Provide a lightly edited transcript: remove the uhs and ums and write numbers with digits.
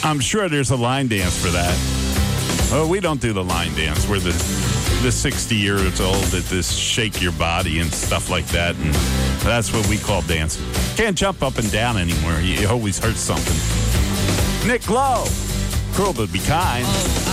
I'm sure there's a line dance for that. Oh, we don't do the line dance. We're the 60 years old that just shake your body and stuff like that. And that's what we call dancing. Can't jump up and down anymore. You always hurt something. Nick Lowe, Cruel But Be Kind.